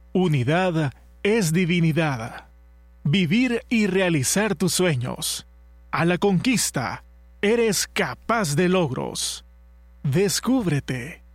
Unidad es divinidad. Vivir y realizar tus sueños. A la conquista, eres capaz de logros. Descúbrete.